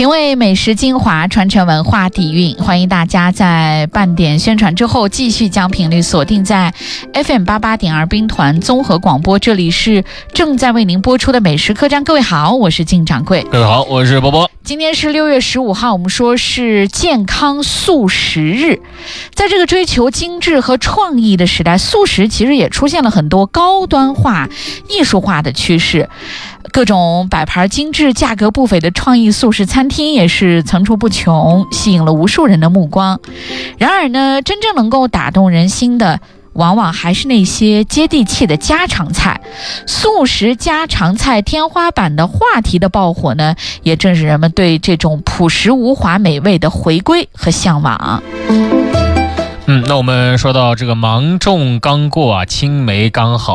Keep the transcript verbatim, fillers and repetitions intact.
品味美食精华，传承文化底蕴，欢迎大家在半点宣传之后继续将频率锁定在 F M 八八点二兵团综合广播，这里是正在为您播出的美食客栈。各位好，我是靳掌柜。 各位好，我是波波。 今天是六月十五号，我们说是健康素食日。在这个追求精致和创意的时代，素食其实也出现了很多高端化、艺术化的趋势。各种摆盘精致、价格不菲的创意素食餐厅也是层出不穷，吸引了无数人的目光。然而呢，真正能够打动人心的往往还是那些接地气的家常菜。素食家常菜天花板的话题的爆火呢，也正是人们对这种朴实无华美味的回归和向往。 嗯，那我们说到这个芒种刚过啊，青梅刚好。